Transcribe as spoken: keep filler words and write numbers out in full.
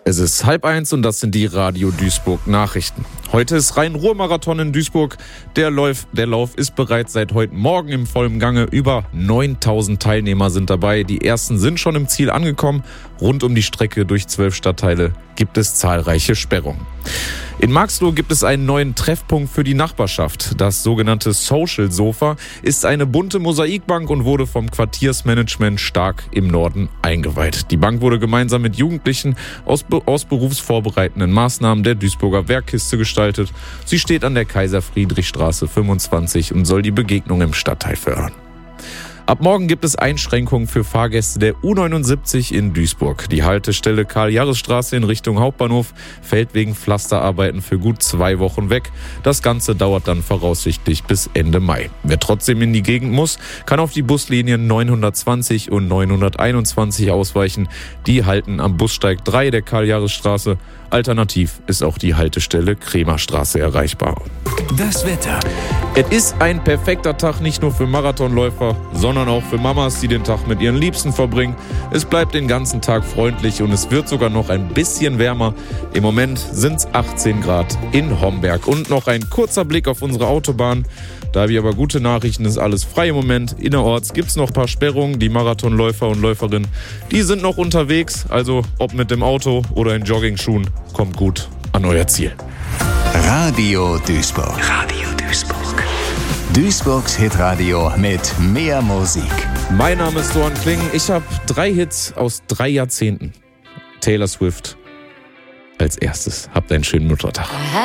Es ist halb eins und das sind die Radio Duisburg Nachrichten. Heute ist Rhein-Ruhr-Marathon in Duisburg. Der Lauf, der Lauf ist bereits seit heute Morgen im vollen Gange. Über neuntausend Teilnehmer sind dabei. Die ersten sind schon im Ziel angekommen. Rund um die Strecke durch zwölf Stadtteile gibt es zahlreiche Sperrungen. In Marxloh gibt es einen neuen Treffpunkt für die Nachbarschaft. Das sogenannte Social Sofa ist eine bunte Mosaikbank und wurde vom Quartiersmanagement stark im Norden eingeweiht. Die Bank wurde gemeinsam mit Jugendlichen aus, aus berufsvorbereitenden Maßnahmen der Duisburger Werkkiste gestaltet. Sie steht an der Kaiser-Friedrich-Straße fünfundzwanzig und soll die Begegnung im Stadtteil fördern. Ab morgen gibt es Einschränkungen für Fahrgäste der U neunundsiebzig in Duisburg. Die Haltestelle Karl-Jahres-Straße in Richtung Hauptbahnhof fällt wegen Pflasterarbeiten für gut zwei Wochen weg. Das Ganze dauert dann voraussichtlich bis Ende Mai. Wer trotzdem in die Gegend muss, kann auf die Buslinien neunhundertzwanzig und neunhunderteinundzwanzig ausweichen. Die halten am Bussteig drei der Karl-Jahres-Straße. Alternativ ist auch die Haltestelle Kremerstraße erreichbar. Das Wetter. Es ist ein perfekter Tag nicht nur für Marathonläufer, sondern auch für Mamas, die den Tag mit ihren Liebsten verbringen. Es bleibt den ganzen Tag freundlich und es wird sogar noch ein bisschen wärmer. Im Moment sind es achtzehn Grad in Homberg. Und noch ein kurzer Blick auf unsere Autobahn. Da habe ich aber gute Nachrichten, ist alles frei im Moment. Innerorts gibt es noch ein paar Sperrungen. Die Marathonläufer und Läuferinnen, die sind noch unterwegs. Also ob mit dem Auto oder in Joggingschuhen, kommt gut an euer Ziel. Radio Duisburg. Radio Duisburg. Duisburgs Hitradio mit mehr Musik. Mein Name ist Doan Kling. Ich habe drei Hits aus drei Jahrzehnten. Taylor Swift als erstes. Habt einen schönen Muttertag.